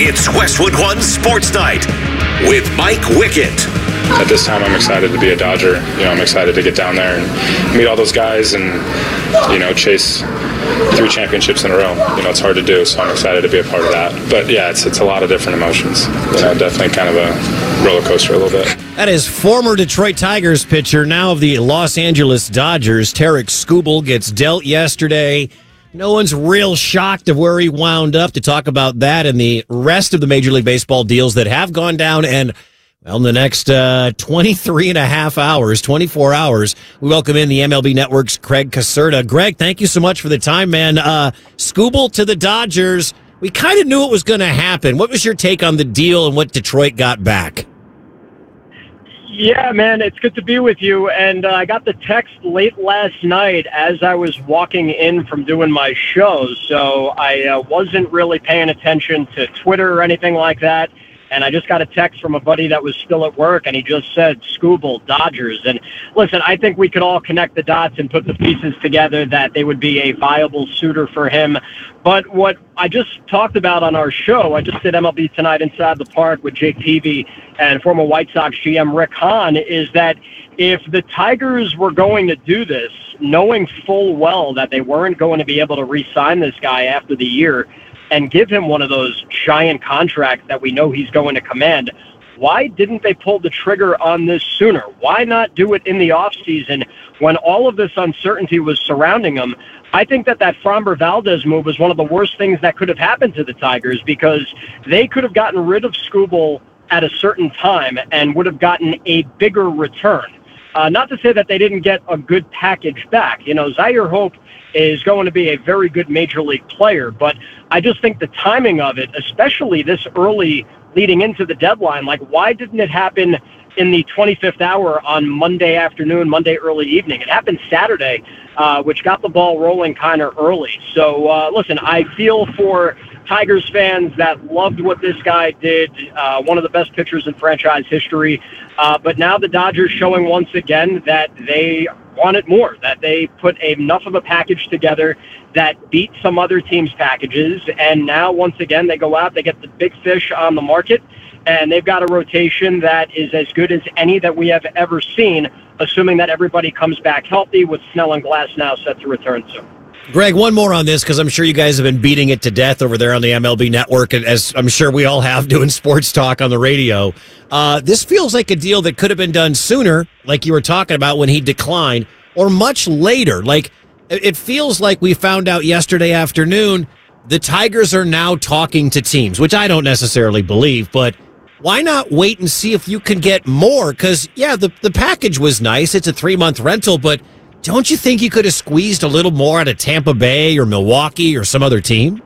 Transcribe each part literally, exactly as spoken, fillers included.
It's Westwood One Sports Night with Mike Wickett. At this time, I'm excited to be a Dodger. You know, I'm excited to get down there and meet all those guys and, you know, chase three championships in a row. You know, it's hard to do, so I'm excited to be a part of that. But, yeah, it's it's a lot of different emotions. You know, definitely kind of a roller coaster a little bit. That is former Detroit Tigers pitcher, now of the Los Angeles Dodgers, Tarik Skubal, gets dealt yesterday. No one's real shocked of where he wound up. To talk about that and the rest of the Major League Baseball deals that have gone down, and well, in the next uh, twenty-three and a half hours, twenty-four hours, we welcome in the M L B Network's Greg Caserta. Greg, thank you so much for the time, man. Uh, Skubal to the Dodgers. We kind of knew it was going to happen. What was your take on the deal and what Detroit got back? Yeah, man, it's good to be with you. And uh, I got the text late last night as I was walking in from doing my show. So I uh, wasn't really paying attention to Twitter or anything like that. And I just got a text from a buddy that was still at work, and he just said, Skubal, Dodgers. And listen, I think we could all connect the dots and put the pieces together that they would be a viable suitor for him. But what I just talked about on our show, I just did M L B Tonight Inside the Park with Jake Peavy and former White Sox G M Rick Hahn, is that if the Tigers were going to do this, knowing full well that they weren't going to be able to re-sign this guy after the year, and give him one of those giant contracts that we know he's going to command, why didn't they pull the trigger on this sooner? Why not do it in the offseason when all of this uncertainty was surrounding him? I think that that Framber Valdez move was one of the worst things that could have happened to the Tigers, because they could have gotten rid of Skubal at a certain time and would have gotten a bigger return. Uh, not to say that they didn't get a good package back. You know, Zaire Hope is going to be a very good major league player, but I just think the timing of it, especially this early leading into the deadline, like why didn't it happen in the twenty-fifth hour on Monday afternoon, Monday early evening? It happened Saturday, uh, which got the ball rolling kind of early. So, uh, listen, I feel for Tigers fans that loved what this guy did, uh, one of the best pitchers in franchise history. Uh, but now the Dodgers showing once again that they wanted more, that they put enough of a package together that beat some other teams' packages. And now, once again, they go out, they get the big fish on the market, and they've got a rotation that is as good as any that we have ever seen, assuming that everybody comes back healthy, with Snell and Glass now set to return soon. Greg, one more on this, because I'm sure you guys have been beating it to death over there on the M L B Network, as I'm sure we all have doing sports talk on the radio. Uh, this feels like a deal that could have been done sooner, like you were talking about when he declined, or much later. Like, it feels like we found out yesterday afternoon the Tigers are now talking to teams, which I don't necessarily believe, but why not wait and see if you can get more? Because, yeah, the, the package was nice. It's a three-month rental, but don't you think you could have squeezed a little more out of Tampa Bay or Milwaukee or some other team?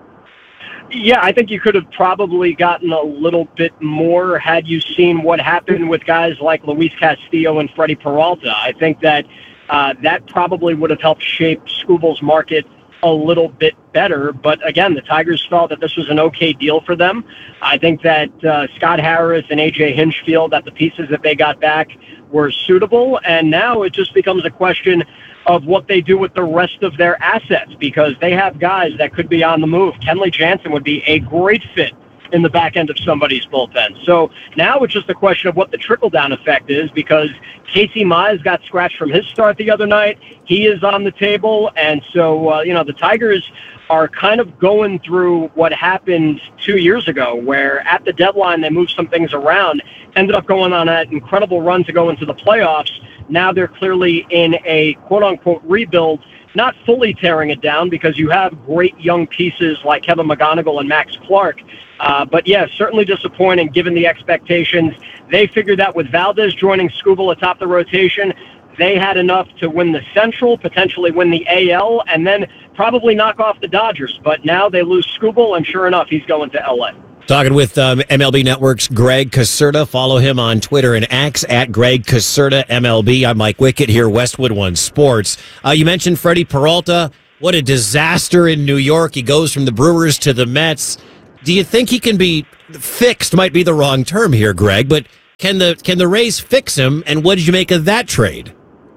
Yeah, I think you could have probably gotten a little bit more had you seen what happened with guys like Luis Castillo and Freddie Peralta. I think that uh, that probably would have helped shape Skubal's market a little bit better. But again, the Tigers felt that this was an okay deal for them. I think that uh, Scott Harris and A J Hinch feel that the pieces that they got back were suitable, and now it just becomes a question of what they do with the rest of their assets, because they have guys that could be on the move. Kenley Jansen would be a great fit in the back end of somebody's bullpen. So now it's just a question of what the trickle-down effect is, because Casey Mize got scratched from his start the other night. He is on the table, and so, uh, you know, the Tigers are kind of going through what happened two years ago, where at the deadline they moved some things around, ended up going on that incredible run to go into the playoffs. Now they're clearly in a quote-unquote rebuild, not fully tearing it down, because you have great young pieces like Kevin McGonigal and Max Clark. Uh, but, yeah, certainly disappointing given the expectations. They figured that with Valdez joining Skubal atop the rotation, they had enough to win the Central, potentially win the A L, and then probably knock off the Dodgers. But now they lose Skubal, and sure enough, he's going to L A. Talking with um, M L B Network's Greg Caserta. Follow him on Twitter and X at Greg Caserta M L B. I'm Mike Wickett here, Westwood One Sports. Uh, you mentioned Freddie Peralta. What a disaster in New York. He goes from the Brewers to the Mets. Do you think he can be fixed? Might be the wrong term here, Greg, but can the can the Rays fix him? And what did you make of that trade?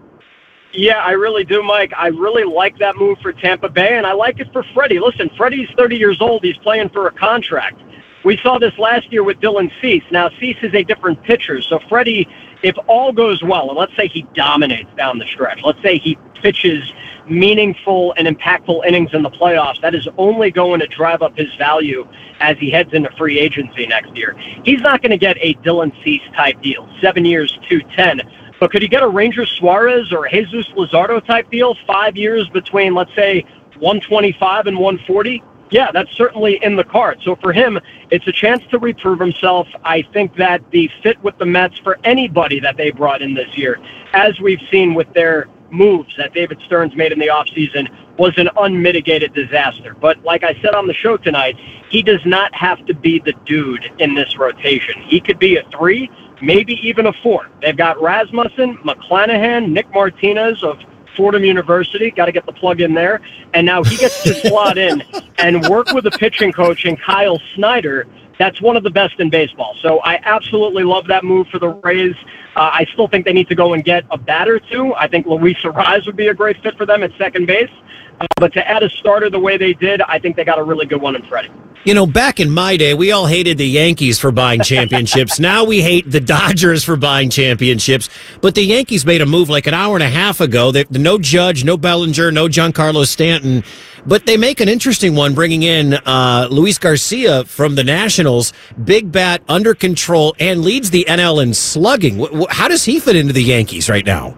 Yeah, I really do, Mike. I really like that move for Tampa Bay, and I like it for Freddie. Listen, Freddie's thirty years old. He's playing for a contract. We saw this last year with Dylan Cease. Now, Cease is a different pitcher, so Freddie, if all goes well, and let's say he dominates down the stretch, let's say he pitches meaningful and impactful innings in the playoffs, that is only going to drive up his value as he heads into free agency next year. He's not going to get a Dylan Cease type deal, seven years, two ten. But could he get a Ranger Suarez or Jesus Luzardo type deal, five years between, let's say, one twenty-five and one forty? Yeah, that's certainly in the card. So for him, it's a chance to reprove himself. I think that the fit with the Mets for anybody that they brought in this year, as we've seen with their moves that David Stearns made in the offseason, was an unmitigated disaster. But like I said on the show tonight, he does not have to be the dude in this rotation. He could be a three, maybe even a four. They've got Rasmussen, McClanahan, Nick Martinez of Fordham University, got to get the plug in there, and now he gets to slot in and work with a pitching coach in Kyle Snyder. That's one of the best in baseball. So I absolutely love that move for the Rays. Uh, I still think they need to go and get a batter, too. I think Luis Arraez would be a great fit for them at second base. Uh, but to add a starter the way they did, I think they got a really good one in Freddie. You know, back in my day, we all hated the Yankees for buying championships. Now we hate the Dodgers for buying championships. But the Yankees made a move like an hour and a half ago. They, no Judge, no Bellinger, no Giancarlo Stanton. But they make an interesting one, bringing in uh, Luis Garcia from the Nationals, big bat, under control, and leads the N L in slugging. W- how does he fit into the Yankees right now?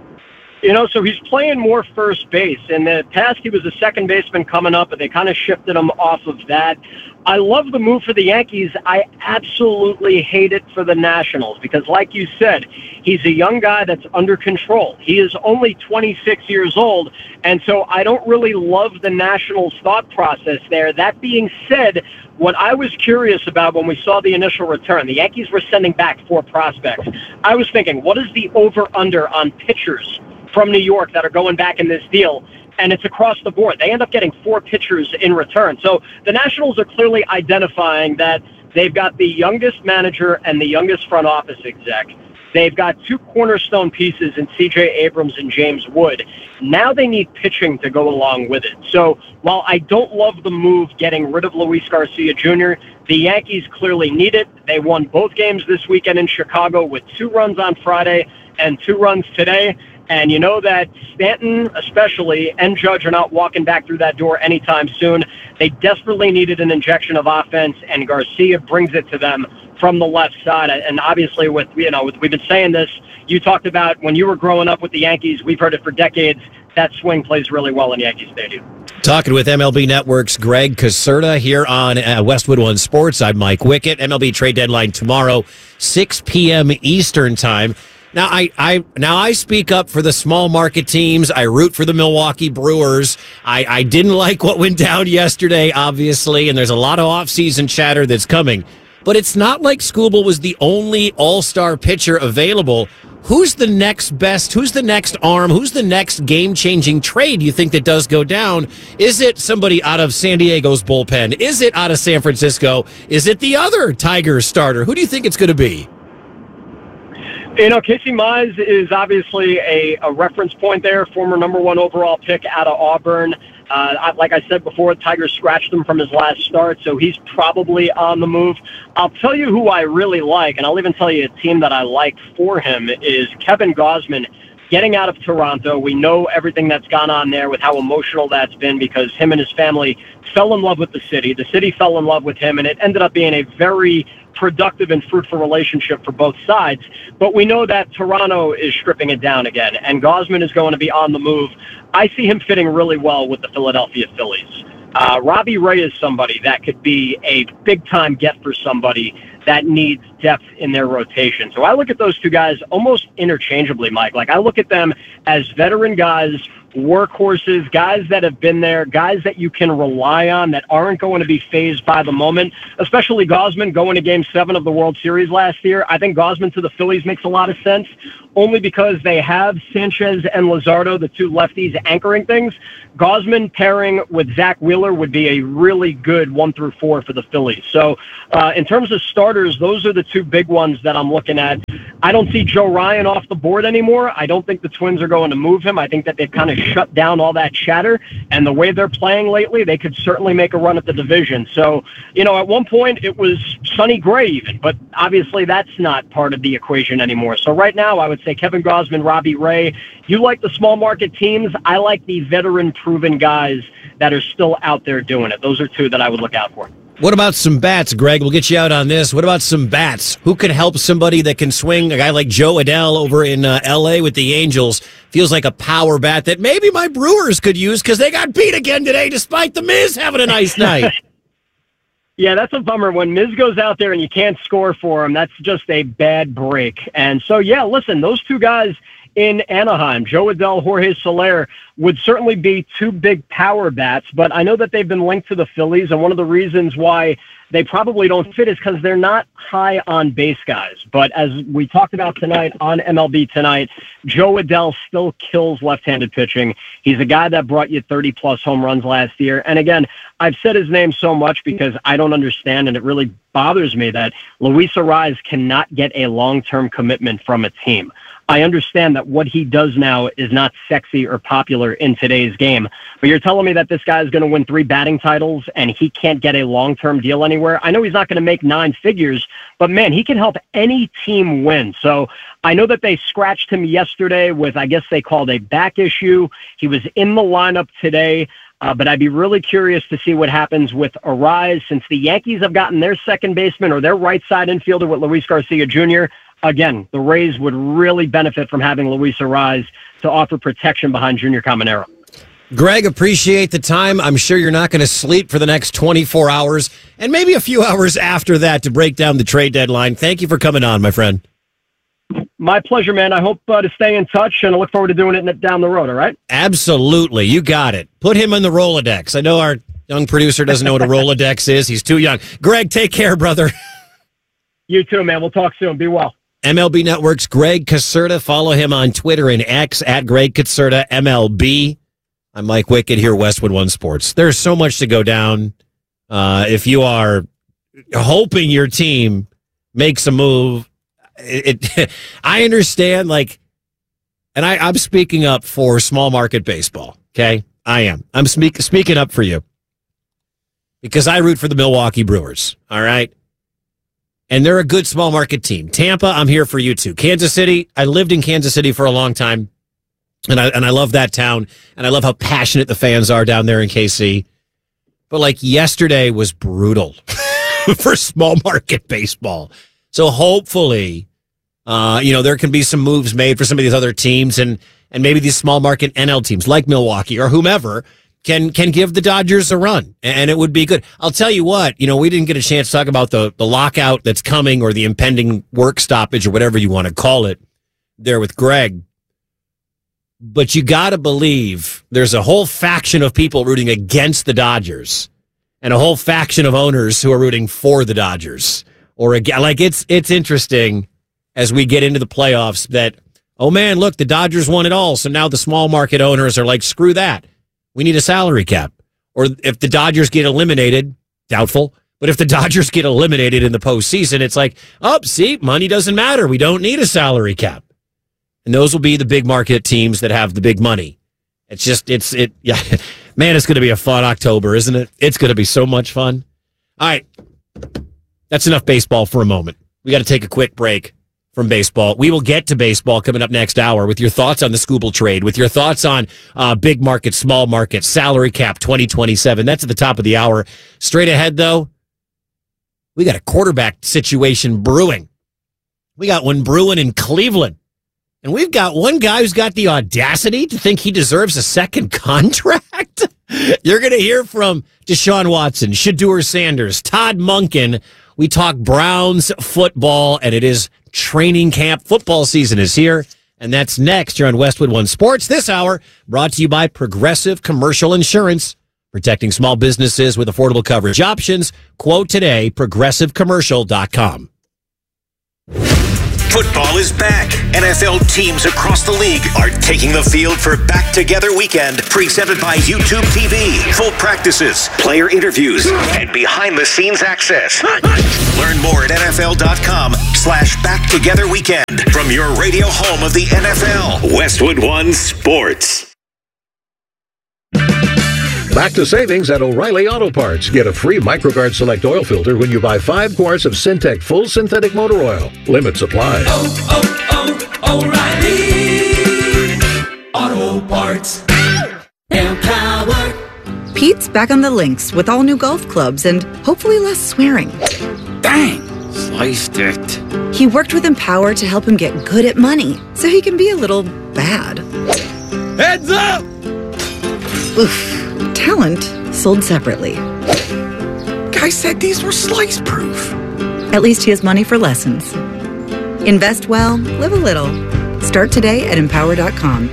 You know, so he's playing more first base. In the past, he was a second baseman coming up, and they kind of shifted him off of that. I love the move for the Yankees. I absolutely hate it for the Nationals because, like you said, he's a young guy that's under control. He is only twenty-six years old, and so I don't really love the Nationals' thought process there. That being said, what I was curious about when we saw the initial return, the Yankees were sending back four prospects. I was thinking, what is the over-under on pitchers from New York that are going back in this deal? And it's across the board. They end up getting four pitchers in return. So the Nationals are clearly identifying that they've got the youngest manager and the youngest front office exec. They've got two cornerstone pieces in C J Abrams and James Wood. Now they need pitching to go along with it. So while I don't love the move getting rid of Luis Garcia Junior, the Yankees clearly need it. They won both games this weekend in Chicago with two runs on Friday and two runs today. And you know that Stanton especially and Judge are not walking back through that door anytime soon. They desperately needed an injection of offense, and Garcia brings it to them from the left side. And obviously, with you know, with, we've been saying this. You talked about when you were growing up with the Yankees. We've heard it for decades. That swing plays really well in Yankee Stadium. Talking with M L B Network's Greg Caserta here on uh, Westwood One Sports. I'm Mike Wickett. M L B trade deadline tomorrow, six p.m. Eastern time. Now I, I now I speak up for the small market teams. I root for the Milwaukee Brewers. I, I didn't like what went down yesterday, obviously, and there's a lot of off-season chatter that's coming. But it's not like Skubal was the only all-star pitcher available. Who's the next best? Who's the next arm? Who's the next game-changing trade you think that does go down? Is it somebody out of San Diego's bullpen? Is it out of San Francisco? Is it the other Tigers starter? Who do you think it's going to be? You know, Casey Mize is obviously a, a reference point there, former number one overall pick out of Auburn. Uh, like I said before, Tigers scratched him from his last start, so he's probably on the move. I'll tell you who I really like, and I'll even tell you a team that I like for him is Kevin Gausman getting out of Toronto. We know everything that's gone on there with how emotional that's been because him and his family fell in love with the city. The city fell in love with him, and it ended up being a very productive and fruitful relationship for both sides. But we know that Toronto is stripping it down again, and Gausman is going to be on the move. I see him fitting really well with the Philadelphia Phillies. Uh, Robbie Ray is somebody that could be a big-time get for somebody that needs depth in their rotation. So I look at those two guys almost interchangeably, Mike. Like, I look at them as veteran guys, workhorses, guys that have been there, guys that you can rely on that aren't going to be fazed by the moment, especially Gausman going to Game seven of the World Series last year. I think Gausman to the Phillies makes a lot of sense, only because they have Sanchez and Luzardo, the two lefties, anchoring things. Gausman pairing with Zach Wheeler would be a really good one through four for the Phillies. So uh, in terms of starters, those are the two big ones that I'm looking at. I don't see Joe Ryan off the board anymore. I don't think the Twins are going to move him. I think that they've kind of shut down all that chatter. And the way they're playing lately, they could certainly make a run at the division. So, you know, at one point it was Sonny Gray even, but obviously that's not part of the equation anymore. So right now I would say Kevin Gausman, Robbie Ray. You like the small market teams. I like the veteran proven guys that are still out there doing it. Those are two that I would look out for. What about some bats, Greg? We'll get you out on this. What about some bats? Who could help somebody that can swing? A guy like Joe Adell over in uh, L A with the Angels feels like a power bat that maybe my Brewers could use because they got beat again today despite the Miz having a nice night. Yeah, that's a bummer. When Miz goes out there and you can't score for him, that's just a bad break. And so, yeah, listen, those two guys in Anaheim, Joe Adell, Jorge Soler, would certainly be two big power bats, but I know that they've been linked to the Phillies, and one of the reasons why they probably don't fit is because they're not high on base guys. But as we talked about tonight on M L B Tonight, Joe Adell still kills left-handed pitching. He's a guy that brought you thirty-plus home runs last year. And again, I've said his name so much because I don't understand, and it really bothers me that Luis Arraez cannot get a long-term commitment from a team. I understand that what he does now is not sexy or popular in today's game, but you're telling me that this guy is going to win three batting titles and he can't get a long-term deal anywhere? I know he's not going to make nine figures, but man, he can help any team win. So I know that they scratched him yesterday with, I guess they called a back issue. He was in the lineup today. Uh, but I'd be really curious to see what happens with Arraez since the Yankees have gotten their second baseman or their right side infielder with Luis Garcia Junior Again, the Rays would really benefit from having Luis Arraez to offer protection behind Junior Caminero. Greg, appreciate the time. I'm sure you're not going to sleep for the next twenty-four hours and maybe a few hours after that to break down the trade deadline. Thank you for coming on, my friend. My pleasure, man. I hope uh, to stay in touch, and I look forward to doing it down the road, all right? Absolutely. You got it. Put him in the Rolodex. I know our young producer doesn't know what a Rolodex is. He's too young. Greg, take care, brother. You too, man. We'll talk soon. Be well. M L B Network's Greg Caserta. Follow him on Twitter and X at Greg Caserta M L B. I'm Mike Wickett here, Westwood One Sports. There's so much to go down. Uh, if you are hoping your team makes a move, it, it I understand, like, and I, I'm speaking up for small market baseball, okay? I am. I'm speak, speaking up for you because I root for the Milwaukee Brewers, all right? And they're a good small market team. Tampa, I'm here for you too. Kansas City, I lived in Kansas City for a long time, and I and I love that town, and I love how passionate the fans are down there in K C. But like yesterday was brutal for small market baseball. So hopefully, uh, you know, there can be some moves made for some of these other teams, and and maybe these small market N L teams like Milwaukee or whomever can can give the Dodgers a run, and it would be good. I'll tell you what, you know, we didn't get a chance to talk about the, the lockout that's coming or the impending work stoppage or whatever you want to call it there with Greg. But you got to believe there's a whole faction of people rooting against the Dodgers and a whole faction of owners who are rooting for the Dodgers. Or again, like it's it's interesting as we get into the playoffs that, oh man, look, the Dodgers won it all. So now the small market owners are like, screw that. We need a salary cap. Or if the Dodgers get eliminated, doubtful, but if the Dodgers get eliminated in the postseason, it's like, oh, see, money doesn't matter. We don't need a salary cap. And those will be the big market teams that have the big money. It's just, it's, it, yeah, man, it's going to be a fun October, isn't it? It's going to be so much fun. All right. That's enough baseball for a moment. We got to take a quick break from baseball. We will get to baseball coming up next hour with your thoughts on the Skubal trade, with your thoughts on uh, big market, small market, salary cap twenty twenty-seven. That's at the top of the hour. Straight ahead, though, we got a quarterback situation brewing. We got one brewing in Cleveland. And we've got one guy who's got the audacity to think he deserves a second contract. You're going to hear from Deshaun Watson, Shedeur Sanders, Todd Monken. We talk Browns football, and it is training camp. Football season is here, and that's next here on Westwood One Sports. This hour brought to you by Progressive Commercial Insurance, protecting small businesses with affordable coverage options. Quote today, progressive commercial dot com. Football is back. N F L teams across the league are taking the field for Back Together Weekend, presented by YouTube T V. Full practices, player interviews, and behind-the-scenes access. Learn more at N F L dot com slash back together weekend from your radio home of the N F L. Westwood One Sports. Back to savings at O'Reilly Auto Parts. Get a free MicroGuard Select oil filter when you buy five quarts of Syntec Full Synthetic Motor Oil. Limit supply. Oh, oh, oh, O'Reilly Auto Parts. Empower. Pete's back on the links with all new golf clubs and hopefully less swearing. Dang! Sliced it. He worked with Empower to help him get good at money so he can be a little bad. Heads up! Oof. Talent sold separately. Guy said these were slice proof. At least he has money for lessons. Invest well, live a little. Start today at empower dot com.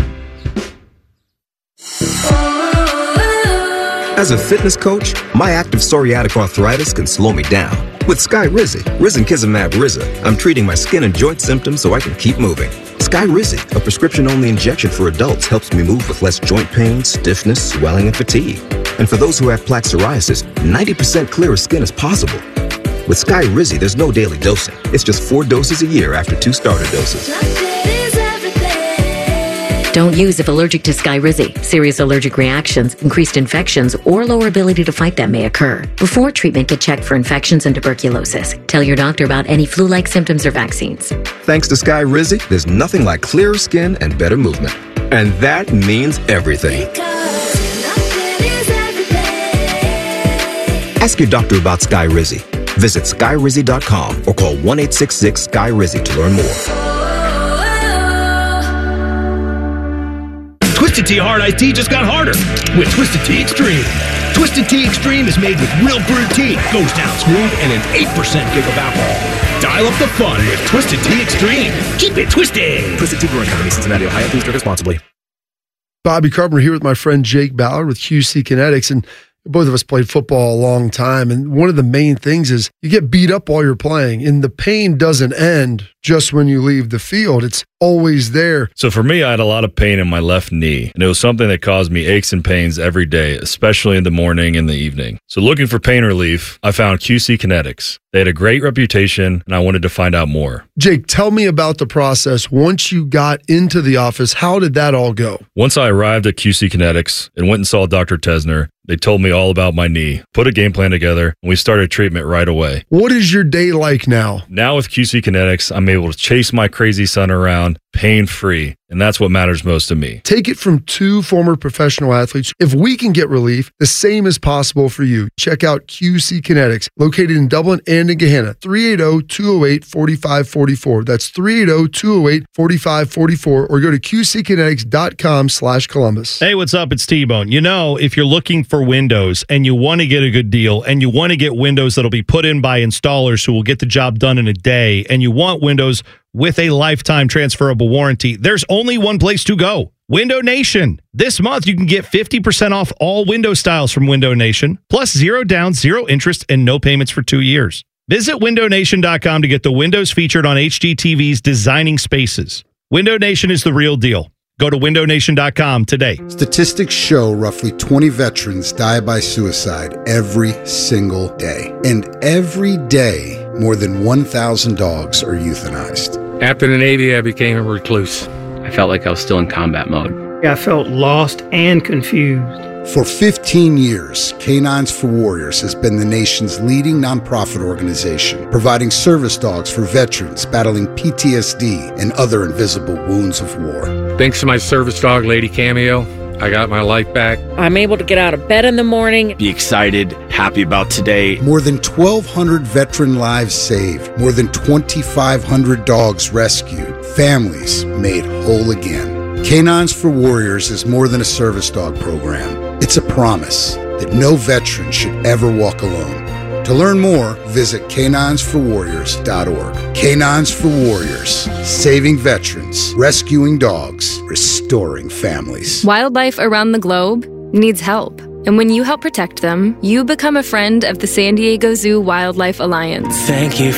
As a fitness coach, my active psoriatic arthritis can slow me down. With Skyrizi, Risankizumab Riza, I'm treating my skin and joint symptoms so I can keep moving. Skyrizi, a prescription-only injection for adults, helps me move with less joint pain, stiffness, swelling, and fatigue. And for those who have plaque psoriasis, ninety percent clearer skin is possible. With Skyrizi, there's no daily dosing. It's just four doses a year after two starter doses. Don't use if allergic to Skyrizi. Serious allergic reactions, increased infections, or lower ability to fight them may occur. Before treatment, get checked for infections and tuberculosis. Tell your doctor about any flu-like symptoms or vaccines. Thanks to Skyrizi, there's nothing like clearer skin and better movement. And that means everything. Ask your doctor about Skyrizi. Visit Skyrizi dot com or call one eight six six Sky Rizi to learn more. Twisted Tea Hard Iced Tea just got harder with Twisted Tea Extreme. Twisted Tea Extreme is made with real brewed tea, goes down smooth, and an eight percent kick of alcohol. Dial up the fun with Twisted Tea Extreme. Keep it twisted. Twisted Tea Brewing Company, Cincinnati, Ohio. Please drink responsibly. Bobby Carpenter here with my friend Jake Ballard with Q C Kinetics, and both of us played football a long time, and one of the main things is you get beat up while you're playing, and the pain doesn't end just when you leave the field. It's always there. So for me, I had a lot of pain in my left knee, and it was something that caused me aches and pains every day, especially in the morning and the evening. So looking for pain relief, I found Q C Kinetics. They had a great reputation, and I wanted to find out more. Jake, tell me about the process. Once you got into the office, how did that all go? Once I arrived at Q C Kinetics and went and saw Doctor Tesner, they told me all about my knee, put a game plan together, and we started treatment right away. What is your day like now? Now with Q C Kinetics, I'm able to chase my crazy son around pain-free, and that's what matters most to me. Take it from two former professional athletes. If we can get relief, the same is possible for you. Check out Q C Kinetics, located in Dublin and in Gahanna, three eight zero, two zero eight, four five four four. That's three eight zero, two zero eight, four five four four, or go to Q C kinetics dot com slash Columbus. Hey, what's up? It's T-Bone. You know, if you're looking for windows and you want to get a good deal and you want to get windows that'll be put in by installers who will get the job done in a day, and you want windows with a lifetime transferable warranty, there's only one place to go. Window Nation. This month, you can get fifty percent off all window styles from Window Nation, plus zero down, zero interest, and no payments for two years. Visit window nation dot com to get the windows featured on H G T V's Designing Spaces. Window Nation is the real deal. Go to window nation dot com today. Statistics show roughly twenty veterans die by suicide every single day. And every day, more than one thousand dogs are euthanized. After the Navy, I became a recluse. I felt like I was still in combat mode. I felt lost and confused. For fifteen years, Canines for Warriors has been the nation's leading nonprofit organization, providing service dogs for veterans battling P T S D and other invisible wounds of war. Thanks to my service dog, Lady Cameo, I got my life back. I'm able to get out of bed in the morning. Be excited, happy about today. More than twelve hundred veteran lives saved. More than twenty-five hundred dogs rescued. Families made whole again. Canines for Warriors is more than a service dog program. It's a promise that no veteran should ever walk alone. To learn more, visit canines for warriors dot org. Canines for Warriors, saving veterans, rescuing dogs, restoring families. Wildlife around the globe needs help. And when you help protect them, you become a friend of the San Diego Zoo Wildlife Alliance. Thank you